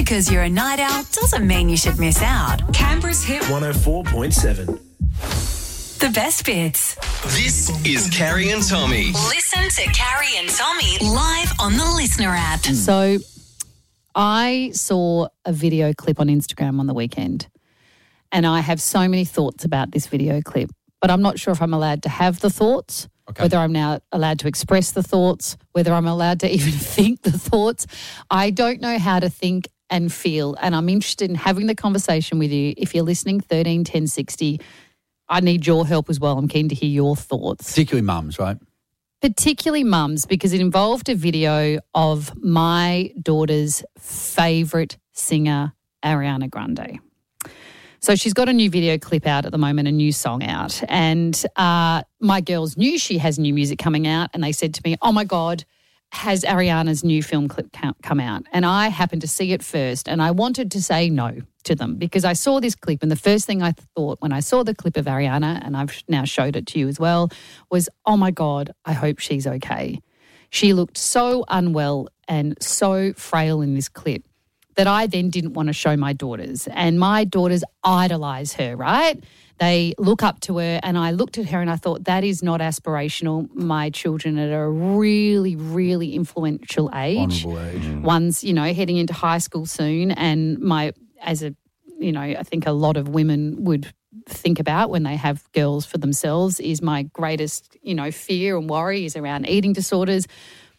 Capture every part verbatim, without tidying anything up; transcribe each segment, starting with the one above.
because you're a night owl doesn't mean you should miss out. Canberra's Hit one oh four point seven. The best bits. This is Carrie and Tommy. Listen to Carrie and Tommy live on the Listener app. So I saw a video clip on Instagram on the weekend, and I have so many thoughts about this video clip, but I'm not sure if I'm allowed to have the thoughts, okay. whether I'm now allowed to express the thoughts, whether I'm allowed to even think the thoughts. I don't know how to think and feel, and I'm interested in having the conversation with you. If you're listening, thirteen ten sixty, I need your help as well. I'm keen to hear your thoughts. Particularly mums, right? Particularly mums, because it involved a video of my daughter's favourite singer, Ariana Grande. So she's got a new video clip out at the moment, a new song out. And uh, my girls knew she has new music coming out, and they said to me, oh, my God, has Ariana's new film clip come out? And I happened to see it first, and I wanted to say no to them because I saw this clip, and the first thing I thought when I saw the clip of Ariana, and I've now showed it to you as well, was, oh, my God, I hope she's okay. She looked so unwell and so frail in this clip that I then didn't want to show my daughters. And my daughters idolise her, right? They look up to her, and I looked at her and I thought, that is not aspirational. My children are at a really, really influential age. Vulnerable age. Mm. One's, you know, heading into high school soon, and my, as a, you know, I think a lot of women would think about when they have girls for themselves, is my greatest, you know, fear and worry is around eating disorders.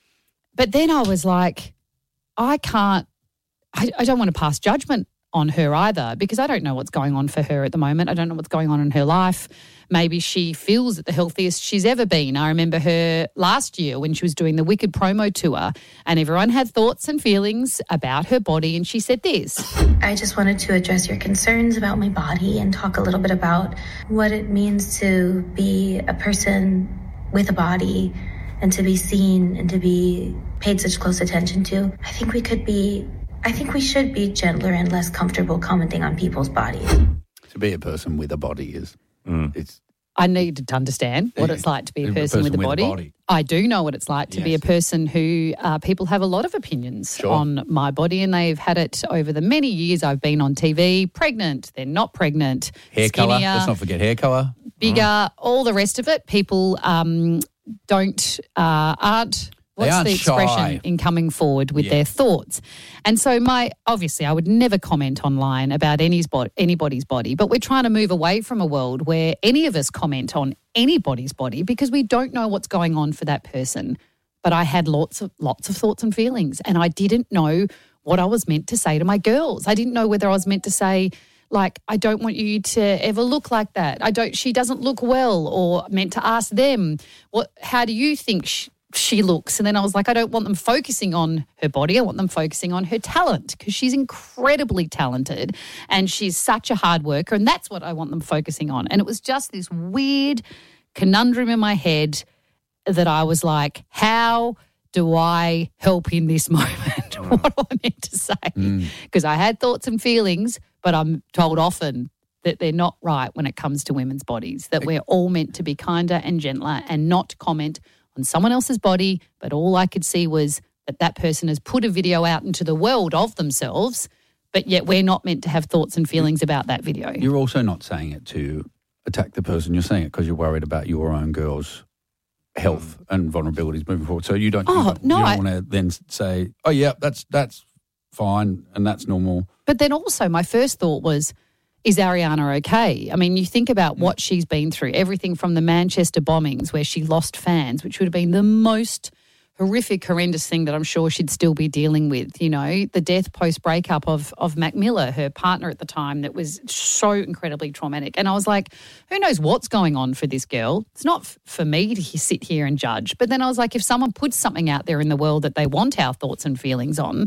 But then I was like, I can't, I, I don't want to pass judgment on her either, because I don't know what's going on for her at the moment. I don't know what's going on in her life. Maybe she feels at the healthiest she's ever been. I remember her last year when she was doing the Wicked promo tour, and everyone had thoughts and feelings about her body, and she said this. I just wanted to address your concerns about my body and talk a little bit about what it means to be a person with a body and to be seen and to be paid such close attention to. I think we could be I think we should be gentler and less comfortable commenting on people's bodies. To be a person with a body is, mm. it's... I needed to understand what it's like to be a person, a person with, a, with body. a body. I do know what it's like to yes. be a person who, uh, people have a lot of opinions sure. on my body, and they've had it over the many years I've been on T V. Pregnant, they're not pregnant. Hair skinnier, colour, let's not forget hair colour. Bigger, oh. all the rest of it. People um, don't, uh, aren't... What's the expression shy. in coming forward with yeah. their thoughts? And so my, obviously I would never comment online about any's bod- anybody's body, but we're trying to move away from a world where any of us comment on anybody's body because we don't know what's going on for that person. But I had lots of lots of thoughts and feelings, and I didn't know what I was meant to say to my girls. I didn't know whether I was meant to say, like, I don't want you to ever look like that. I don't, she doesn't look well, or meant to ask them, what, how do you think she, she looks? And then I was like, I don't want them focusing on her body. I want them focusing on her talent, because she's incredibly talented and she's such a hard worker, and that's what I want them focusing on. And it was just this weird conundrum in my head that I was like, how do I help in this moment? Oh. What do I meant to say? Because mm. I had thoughts and feelings, but I'm told often that they're not right when it comes to women's bodies, that we're all meant to be kinder and gentler and not comment on someone else's body. But all I could see was that that person has put a video out into the world of themselves, but yet we're not meant to have thoughts and feelings about that video. You're also not saying it to attack the person. You're saying it because you're worried about your own girls' health and vulnerabilities moving forward. So you don't, oh, you don't, no, you don't I, want to then say, oh, yeah, that's that's fine and that's normal. But then also my first thought was, is Ariana okay? I mean, you think about mm. what she's been through, everything from the Manchester bombings where she lost fans, which would have been the most horrific, horrendous thing that I'm sure she'd still be dealing with, you know, the death post-breakup of of Mac Miller, her partner at the time, that was so incredibly traumatic. And I was like, who knows what's going on for this girl? It's not f- for me to sit here and judge. But then I was like, if someone puts something out there in the world that they want our thoughts and feelings on,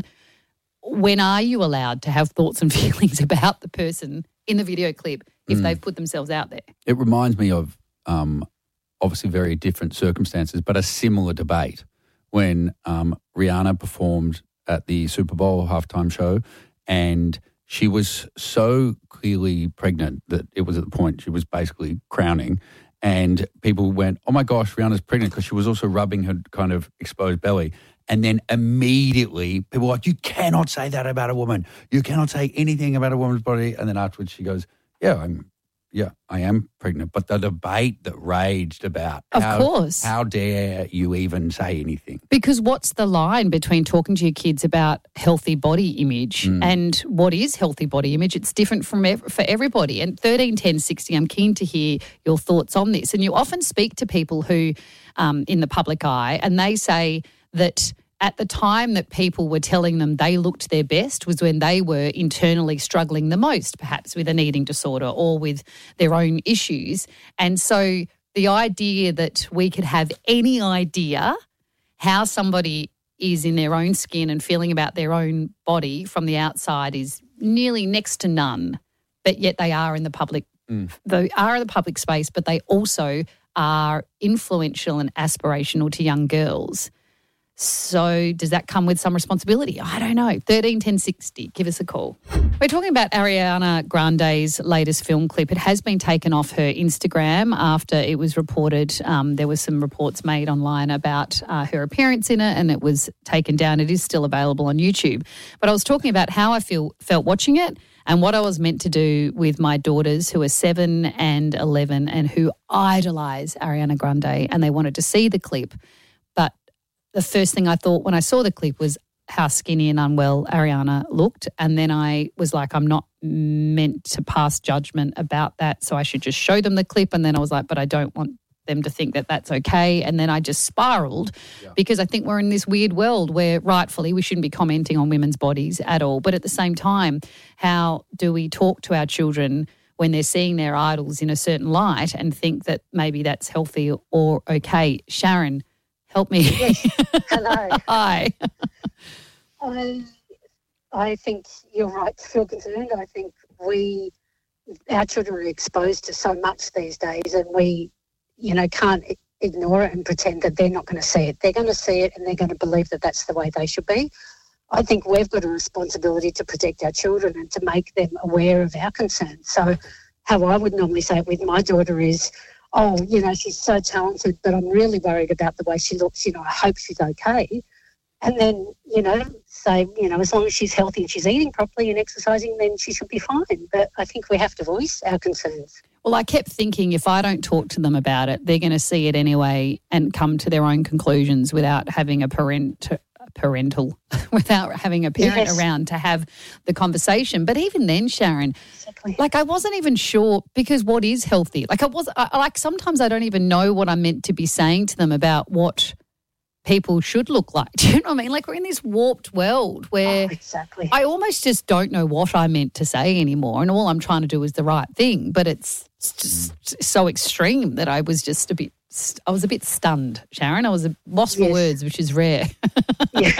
when are you allowed to have thoughts and feelings about the person in the video clip if mm. they've put themselves out there? It reminds me of um, obviously very different circumstances, but a similar debate when um, Rihanna performed at the Super Bowl halftime show, and she was so clearly pregnant that it was at the point she was basically crowning, and people went, oh my gosh, Rihanna's pregnant, because she was also rubbing her kind of exposed belly. And then immediately people are like, you cannot say that about a woman. You cannot say anything about a woman's body. And then afterwards she goes, yeah, I'm, yeah, I am pregnant. But the debate that raged about Of how, course. how dare you even say anything? Because what's the line between talking to your kids about healthy body image Mm. and what is healthy body image? It's different from ev- for everybody. And thirteen ten sixty, I'm keen to hear your thoughts on this. And you often speak to people who, um, in the public eye, and they say that at the time that people were telling them they looked their best was when they were internally struggling the most, perhaps with an eating disorder or with their own issues. And so the idea that we could have any idea how somebody is in their own skin and feeling about their own body from the outside is nearly next to none, but yet they are in the public, Mm. they are in the public space, but they also are influential and aspirational to young girls. So does that come with some responsibility? I don't know. thirteen ten sixty, give us a call. We're talking about Ariana Grande's latest film clip. It has been taken off her Instagram after it was reported. Um, there were some reports made online about uh, her appearance in it, and it was taken down. It is still available on YouTube. But I was talking about how I feel felt watching it and what I was meant to do with my daughters who are seven and eleven and who idolise Ariana Grande, and they wanted to see the clip. But the first thing I thought when I saw the clip was how skinny and unwell Ariana looked. And then I was like, I'm not meant to pass judgment about that, so I should just show them the clip. And then I was like, but I don't want them to think that that's okay. And then I just spiraled yeah. because I think we're in this weird world where rightfully we shouldn't be commenting on women's bodies at all. But at the same time, how do we talk to our children when they're seeing their idols in a certain light and think that maybe that's healthy or okay? Sharon, help me. Yes. Hello. Hi. I, I think you're right to feel concerned. I think we, our children are exposed to so much these days, and we, you know, can't ignore it and pretend that they're not going to see it. They're going to see it and they're going to believe that that's the way they should be. I think we've got a responsibility to protect our children and to make them aware of our concerns. So how I would normally say it with my daughter is, oh, you know, she's so talented, but I'm really worried about the way she looks. You know, I hope she's okay. And then, you know, say, you know, as long as she's healthy and she's eating properly and exercising, then she should be fine. But I think we have to voice our concerns. Well, I kept thinking if I don't talk to them about it, they're going to see it anyway and come to their own conclusions without having a parent, parental, without having a parent Yes. around to have the conversation. But even then, Sharon, Exactly. like I wasn't even sure because what is healthy? Like I was, I, like sometimes I don't even know what I'm meant to be saying to them about what people should look like. Do you know what I mean? Like we're in this warped world where Oh, exactly. I almost just don't know what I meant to say anymore, and all I'm trying to do is the right thing. But it's just so extreme that I was just a bit, I was a bit stunned, Sharon. I was lost for Yes. words, which is rare. Yeah.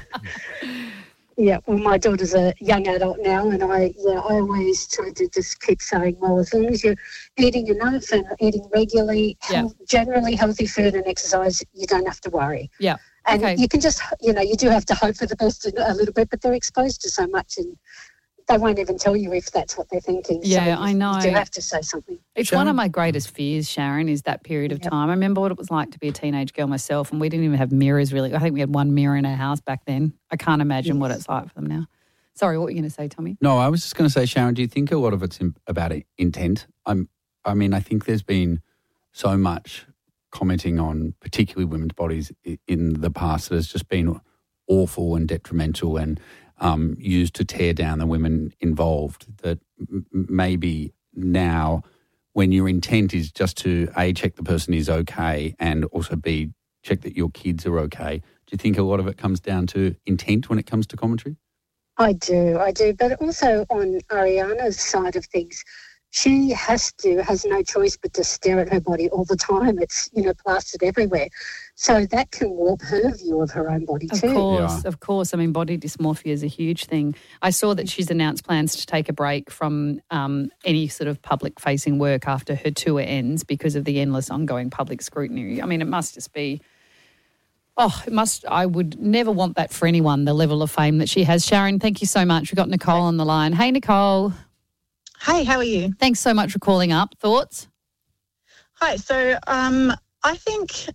Yeah, well, my daughter's a young adult now, and I, yeah, I always try to just keep saying, well, as long as you're eating enough and eating regularly, Yeah. health, generally healthy food and exercise, you don't have to worry. Yeah. And Okay. you can just, you know, you do have to hope for the best a little bit, but they're exposed to so much, and they won't even tell you if that's what they're thinking. Yeah, so I know. You do have to say something. It's Sharon? one of my greatest fears, Sharon, is that period of Yep. time. I remember what it was like to be a teenage girl myself, and we didn't even have mirrors really. I think we had one mirror in our house back then. I can't imagine what Yes. it's like for them now. Sorry, what were you going to say, Tommy? No, I was just going to say, Sharon, do you think a lot of it's in, about i- intent? I'm, I mean, I think there's been so much commenting on particularly women's bodies i- in the past that has just been awful and detrimental and um, used to tear down the women involved, that m- maybe now when your intent is just to, A, check the person is okay and also, B, check that your kids are okay, do you think a lot of it comes down to intent when it comes to commentary? I do, I do. But also on Ariana's side of things, she has to, has no choice but to stare at her body all the time. It's, you know, plastered everywhere. So that can warp her view of her own body Of too. course, Yeah. of course. I mean, body dysmorphia is a huge thing. I saw that she's announced plans to take a break from um, any sort of public-facing work after her tour ends because of the endless ongoing public scrutiny. I mean, it must just be... Oh, it must. I would never want that for anyone, the level of fame that she has. Sharon, thank you so much. We've got Nicole on the line. Hey, Nicole. Hey, how are you? Thanks so much for calling up. Thoughts? Hi. So um, I think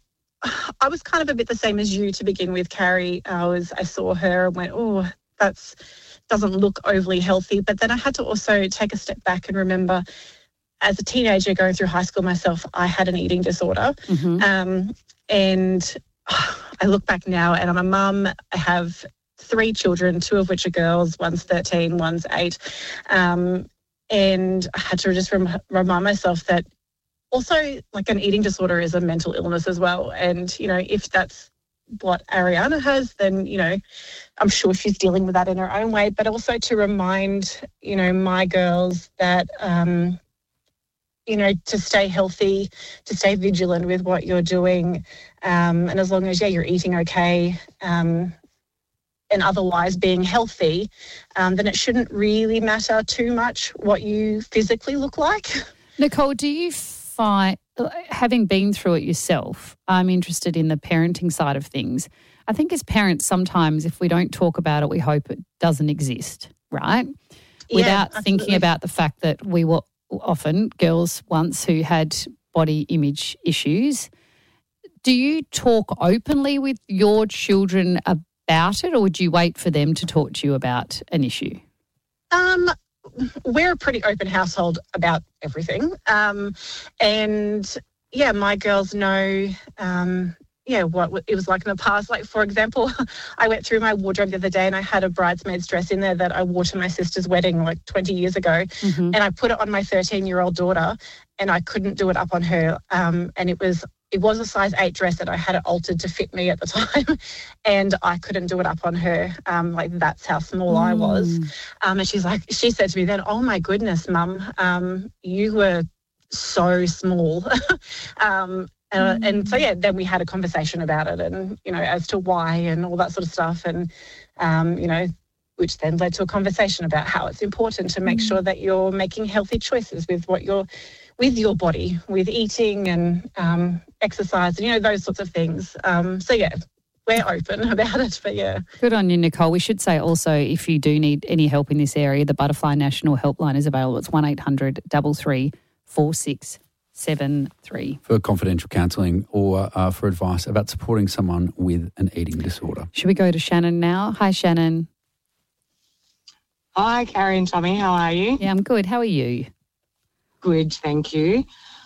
I was kind of a bit the same as you to begin with, Carrie. I was, I saw her and went, oh, that's doesn't look overly healthy. But then I had to also take a step back and remember, as a teenager going through high school myself, I had an eating disorder. Mm-hmm. Um, and oh, I look back now and I'm a mum. I have three children, two of which are girls. One's thirteen, one's eight. Um, and I had to just rem- remind myself that also, like, an eating disorder is a mental illness as well. And, you know, if that's what Ariana has, then, you know, I'm sure she's dealing with that in her own way. But also to remind, you know, my girls that, um, you know, to stay healthy, to stay vigilant with what you're doing. Um, and as long as, yeah, you're eating okay um, and otherwise being healthy, um, then it shouldn't really matter too much what you physically look like. Nicole, do you find, having been through it yourself, I'm interested in the parenting side of things. I think as parents, sometimes if we don't talk about it, we hope it doesn't exist, right? Yeah, Without absolutely. thinking about the fact that we were often girls once who had body image issues. Do you talk openly with your children about it, or would you wait for them to talk to you about an issue? Um, we're a pretty open household about everything. Um, and, yeah, my girls know, um, yeah, what it was like in the past. Like, for example, I went through my wardrobe the other day and I had a bridesmaid's dress in there that I wore to my sister's wedding like twenty years ago. Mm-hmm. And I put it on my thirteen-year-old daughter and I couldn't do it up on her. Um, and it was it was a size eight dress that I had it altered to fit me at the time. And I couldn't do it up on her. Um, like, that's how small Mm. I was. Um, and she's like, she said to me then, oh, my goodness, Mum, um, you were so small. um, Uh, and so, yeah, then we had a conversation about it and, you know, as to why and all that sort of stuff. And, um, you know, which then led to a conversation about how it's important to make sure that you're making healthy choices with what you're, with your body, with eating and um, exercise, and, you know, those sorts of things. Um, so, yeah, we're open about it, but, yeah. Good on you, Nicole. We should say also, if you do need any help in this area, the Butterfly National Helpline is available. It's one eight hundred three three four six seven three. For confidential counselling or uh, for advice about supporting someone with an eating disorder. Should we go to Shannon now? Hi, Shannon. Hi, Carrie and Tommy. How are you? Yeah, I'm good. How are you? Good, thank you.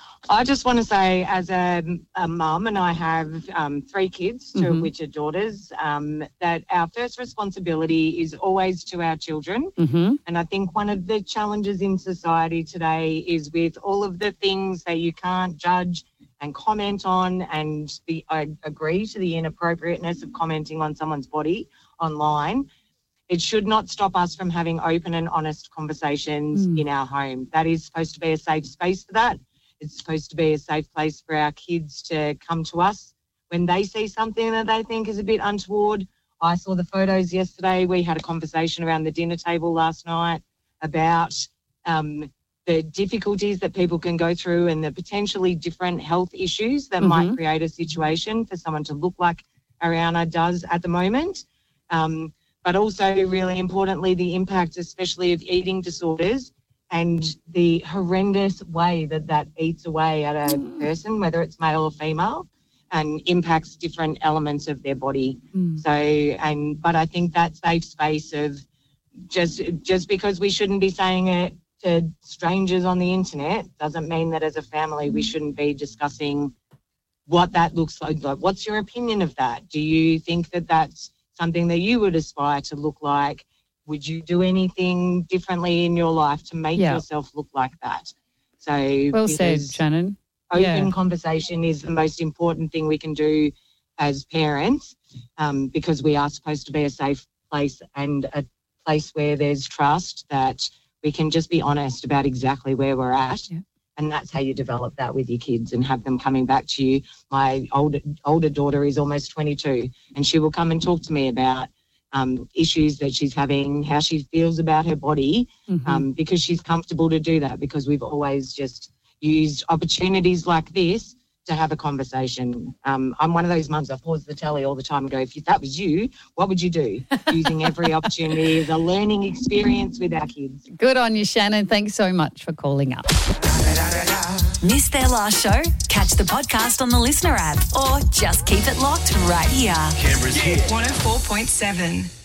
I just want to say, as a, a mum, and I have um, three kids, two Mhm. of which are daughters, um, that our first responsibility is always to our children. Mm-hmm. And I think one of the challenges in society today is with all of the things that you can't judge and comment on, and the, I agree to the inappropriateness of commenting on someone's body online. It should not stop us from having open and honest conversations Mm. in our home. That is supposed to be a safe space for that. It's supposed to be a safe place for our kids to come to us when they see something that they think is a bit untoward. I saw the photos yesterday. We had a conversation around the dinner table last night about um, the difficulties that people can go through and the potentially different health issues that Mhm. might create a situation for someone to look like Ariana does at the moment. Um, but also, really importantly, the impact, especially of eating disorders, and the horrendous way that that eats away at a person, whether it's male or female, and impacts different elements of their body. Mm. So, and but I think that safe space of just just because we shouldn't be saying it to strangers on the internet doesn't mean that as a family we shouldn't be discussing what that looks like. Like, what's your opinion of that? Do you think that that's something that you would aspire to look like? Would you do anything differently in your life to make Yeah. yourself look like that? So Well said, because Shannon. open Yeah. conversation is the most important thing we can do as parents, um, because we are supposed to be a safe place and a place where there's trust, that we can just be honest about exactly where we're at. Yeah. And that's how you develop that with your kids and have them coming back to you. My older older daughter is almost twenty-two, and she will come and talk to me about um, issues that she's having, how she feels about her body, Mhm. um, because she's comfortable to do that, because we've always just used opportunities like this to have a conversation. Um, I'm one of those mums, I pause the telly all the time and go, if that was you, what would you do? Using every opportunity as a learning experience with our kids. Good on you, Shannon. Thanks so much for calling up. Missed their last show? Catch the podcast on the Listener app or just keep it locked right here. Canberra's hit. one oh four point seven.